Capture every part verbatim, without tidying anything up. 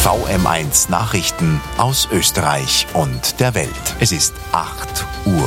V M eins Nachrichten aus Österreich und der Welt. Es ist acht Uhr.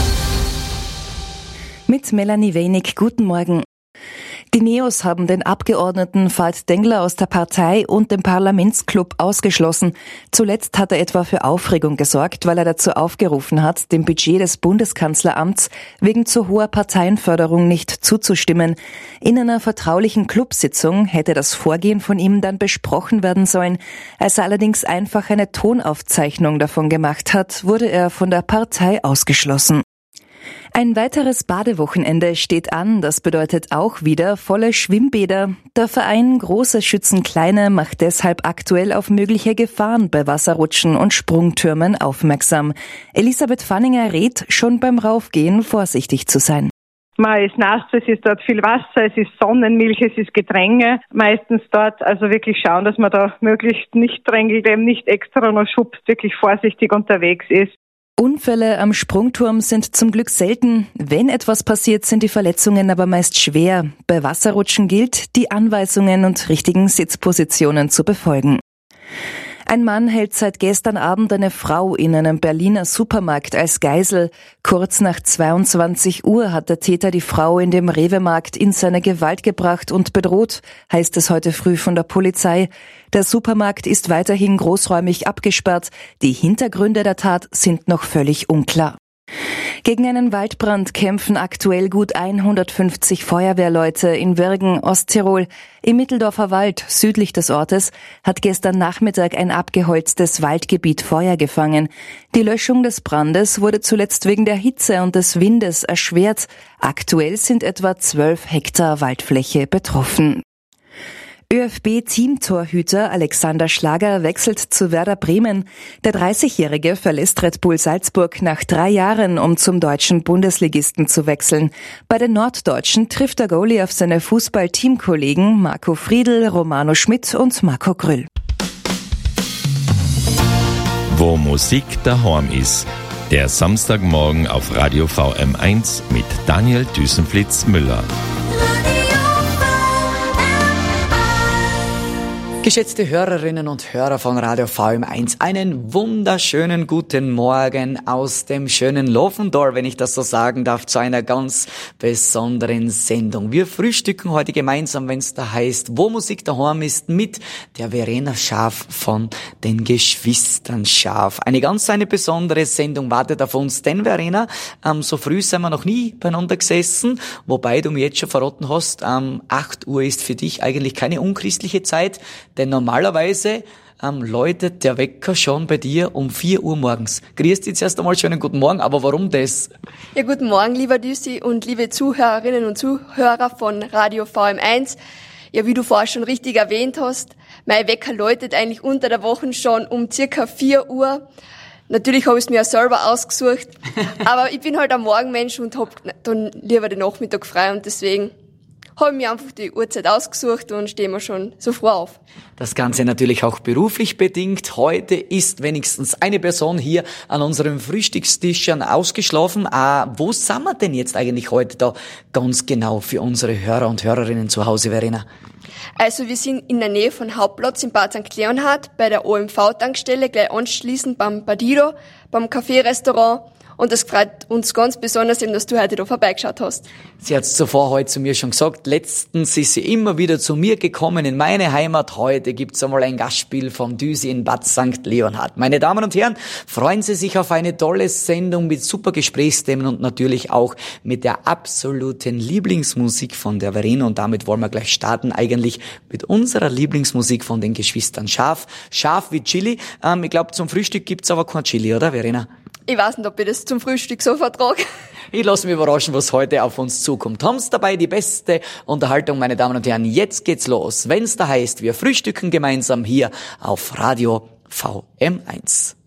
Mit Melanie Wenig, guten Morgen. Die Neos haben den Abgeordneten Veit Dengler aus der Partei und dem Parlamentsclub ausgeschlossen. Zuletzt hat er etwa für Aufregung gesorgt, weil er dazu aufgerufen hat, dem Budget des Bundeskanzleramts wegen zu hoher Parteienförderung nicht zuzustimmen. In einer vertraulichen Clubsitzung hätte das Vorgehen von ihm dann besprochen werden sollen. Als er allerdings einfach eine Tonaufzeichnung davon gemacht hat, wurde er von der Partei ausgeschlossen. Ein weiteres Badewochenende steht an, das bedeutet auch wieder volle Schwimmbäder. Der Verein Große Schützen Kleine macht deshalb aktuell auf mögliche Gefahren bei Wasserrutschen und Sprungtürmen aufmerksam. Elisabeth Fanninger rät, schon beim Raufgehen vorsichtig zu sein. Man ist nass, es ist dort viel Wasser, es ist Sonnenmilch, es ist Gedränge meistens dort. Also wirklich schauen, dass man da möglichst nicht drängelt, eben nicht extra noch schubst, wirklich vorsichtig unterwegs ist. Unfälle am Sprungturm sind zum Glück selten. Wenn etwas passiert, sind die Verletzungen aber meist schwer. Bei Wasserrutschen gilt, die Anweisungen und richtigen Sitzpositionen zu befolgen. Ein Mann hält seit gestern Abend eine Frau in einem Berliner Supermarkt als Geisel. Kurz nach zweiundzwanzig Uhr hat der Täter die Frau in dem Rewe-Markt in seine Gewalt gebracht und bedroht, heißt es heute früh von der Polizei. Der Supermarkt ist weiterhin großräumig abgesperrt. Die Hintergründe der Tat sind noch völlig unklar. Gegen einen Waldbrand kämpfen aktuell gut hundertfünfzig Feuerwehrleute in Wirgen, Osttirol. Im Mitteldorfer Wald, südlich des Ortes, hat gestern Nachmittag ein abgeholztes Waldgebiet Feuer gefangen. Die Löschung des Brandes wurde zuletzt wegen der Hitze und des Windes erschwert. Aktuell sind etwa zwölf Hektar Waldfläche betroffen. ÖFB-Teamtorhüter Alexander Schlager wechselt zu Werder Bremen. Der dreißigjährige verlässt Red Bull Salzburg nach drei Jahren, um zum deutschen Bundesligisten zu wechseln. Bei den Norddeutschen trifft der Goalie auf seine Fußball-Teamkollegen Marco Friedl, Romano Schmidt und Marco Grüll. Wo Musik daheim ist. Der Samstagmorgen auf Radio V M eins mit Daniel Düsenflitz-Müller. Geschätzte Hörerinnen und Hörer von Radio V M eins, einen wunderschönen guten Morgen aus dem schönen Lofendor, wenn ich das so sagen darf, zu einer ganz besonderen Sendung. Wir frühstücken heute gemeinsam, wenn es da heißt, wo Musik daheim ist, mit der Verena Schaaf von den Geschwistern Schaaf. Eine ganz eine besondere Sendung wartet auf uns, denn Verena, ähm, so früh sind wir noch nie beieinander gesessen, wobei du mir jetzt schon verraten hast, ähm, acht Uhr ist für dich eigentlich keine unchristliche Zeit. Denn normalerweise ähm, läutet der Wecker schon bei dir um vier Uhr morgens. Grüß dich zuerst einmal, schönen guten Morgen, aber warum das? Ja, guten Morgen, lieber Düssi und liebe Zuhörerinnen und Zuhörer von Radio V M eins. Ja, wie du vorher schon richtig erwähnt hast, mein Wecker läutet eigentlich unter der Woche schon um circa vier Uhr. Natürlich habe ich es mir ja selber ausgesucht, aber ich bin halt ein Morgenmensch und habe dann lieber den Nachmittag frei und deswegen habe mir einfach die Uhrzeit ausgesucht und stehe mir schon so früh auf. Das Ganze natürlich auch beruflich bedingt. Heute ist wenigstens eine Person hier an unserem Frühstückstisch schon ausgeschlafen. Ah, wo sind wir denn jetzt eigentlich heute da ganz genau für unsere Hörer und Hörerinnen zu Hause, Verena? Also wir sind in der Nähe von Hauptplatz in Bad Sankt Leonhard bei der O M V-Tankstelle, gleich anschließend beim Badido, beim Café-Restaurant. Und das freut uns ganz besonders eben, dass du heute da vorbeigeschaut hast. Sie hat es zuvor heute zu mir schon gesagt. Letztens ist sie immer wieder zu mir gekommen in meine Heimat. Heute gibt's einmal ein Gastspiel vom Düsi in Bad Sankt Leonhard. Meine Damen und Herren, freuen Sie sich auf eine tolle Sendung mit super Gesprächsthemen und natürlich auch mit der absoluten Lieblingsmusik von der Verena. Und damit wollen wir gleich starten eigentlich mit unserer Lieblingsmusik von den Geschwistern Schaaf. Scharf wie Chili. Ähm, ich glaube, zum Frühstück gibt's aber kein Chili, oder Verena? Ich weiß nicht, ob ich das zum Frühstück so vertrage. Ich lasse mich überraschen, was heute auf uns zukommt. Haben's dabei die beste Unterhaltung, meine Damen und Herren. Jetzt geht's los. Wenn's da heißt, wir frühstücken gemeinsam hier auf Radio V M eins.